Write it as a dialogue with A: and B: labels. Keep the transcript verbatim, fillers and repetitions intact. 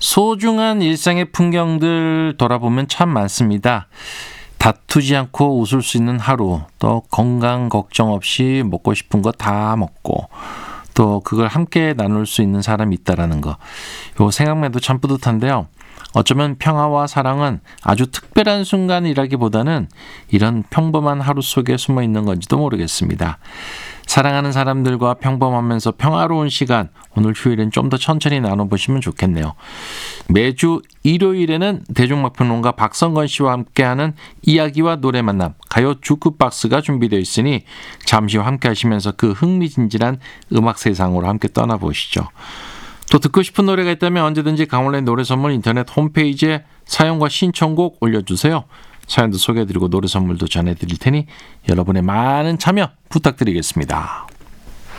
A: 소중한 일상의 풍경들 돌아보면 참 많습니다. 다투지 않고 웃을 수 있는 하루, 또 건강 걱정 없이 먹고 싶은 거 다 먹고, 또 그걸 함께 나눌 수 있는 사람이 있다라는 거. 요 생각만 해도 참 뿌듯한데요. 어쩌면 평화와 사랑은 아주 특별한 순간이라기보다는 이런 평범한 하루 속에 숨어 있는 건지도 모르겠습니다. 사랑하는 사람들과 평범하면서 평화로운 시간, 오늘 휴일엔 좀 더 천천히 나눠보시면 좋겠네요. 매주 일요일에는 대중음악평론가 박성건 씨와 함께하는 이야기와 노래 만남, 가요 주크박스가 준비되어 있으니 잠시 후 함께 하시면서 그 흥미진진한 음악 세상으로 함께 떠나보시죠. 또 듣고 싶은 노래가 있다면 언제든지 강원래 노래 선물 인터넷 홈페이지에 사연과 신청곡 올려주세요. 사연도 소개해드리고 노래 선물도 전해드릴 테니 여러분의 많은 참여 부탁드리겠습니다.